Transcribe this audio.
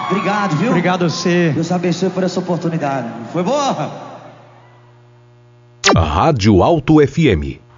Obrigado, viu? Obrigado a você. Deus abençoe por essa oportunidade. Foi boa? Rádio Alto FM